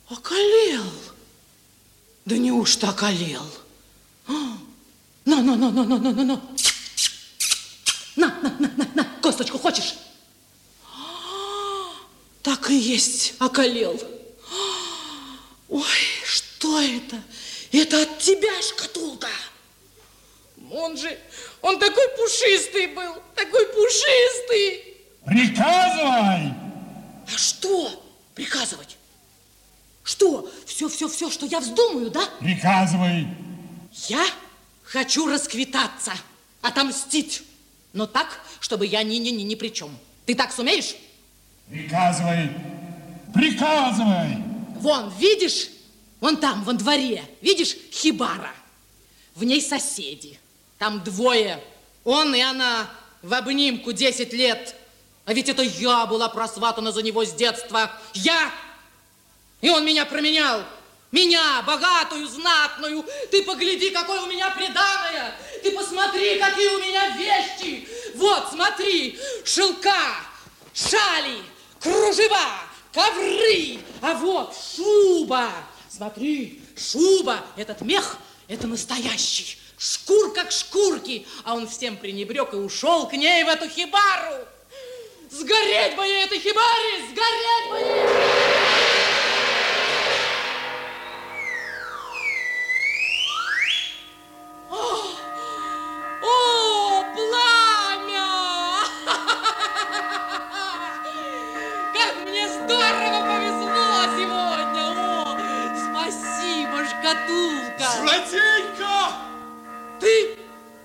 Околел. Да неужто околел? На. На, косточку хочешь? Так и есть, околел. Ой, что это? Это от тебя шкатулка. Он такой пушистый был, такой пушистый. Приказывай! А что приказывать? Что? Все, что я вздумаю, да? Приказывай. Я хочу расквитаться, отомстить. Но так, чтобы я ни при чем. Ты так сумеешь? Приказывай. Приказывай. Вон, видишь? Вон там, во дворе. Видишь, хибара. В ней соседи. Там двое. Он и она в обнимку 10 лет. А ведь это я была просватана за него с детства. Я! И он меня променял. Меня, богатую, знатную. Ты погляди, какое у меня приданое. Ты посмотри, какие у меня вещи. Вот, смотри, шелка, шали, кружева, ковры. А вот шуба. Смотри, шуба. Этот мех, это настоящий. Шкур как шкурки. А он всем пренебрег и ушел к ней в эту хибару. Сгореть бы ей этой хибаре, сгореть бы ей! О, пламя! Как мне здорово повезло сегодня! О, спасибо, шкатулка! Злодейка! Ты?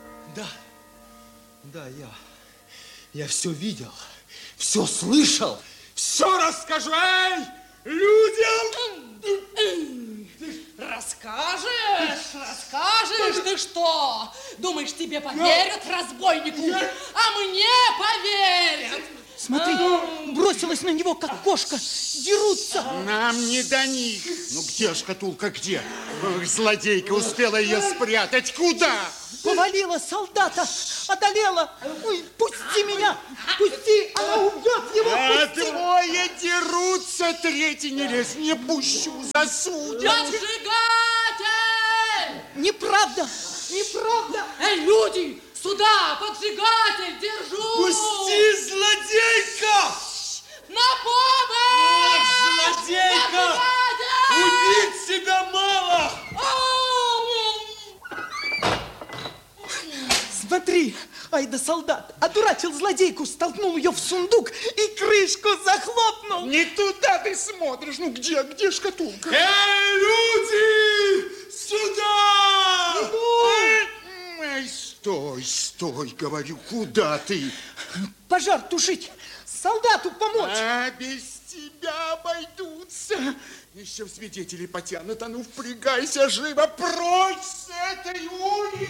Да, я все видел, все слышал, все расскажу. Эй, людям! Расскажешь, ты что? Думаешь, тебе поверят, разбойнику? А мне поверят. Смотри, бросилась на него, как кошка. Дерутся. Нам не до них. Ну где шкатулка, где? Ох, злодейка успела ее спрятать. Куда? Повалила солдата, одолела. Ой, пусти меня, пусти, она убьет его. А Пусти. двое дерутся, третий не лез. Не пущу, засудят. Поджигатель! Неправда, неправда. Эй, люди, сюда, поджигатель, держу! Пусти, злодейка! На помощь! Ах, злодейка! Поджигатель! Убить себя мало! Смотри, ай да солдат, одурачил злодейку, столкнул ее в сундук и крышку захлопнул. Не туда ты смотришь. Ну где шкатулка? Эй, люди! Сюда! Эй, стой, говорю, куда ты? Пожар тушить, солдату помочь. А без тебя обойдутся. Еще свидетелей потянут, а ну впрягайся живо, прочь с этой улицы!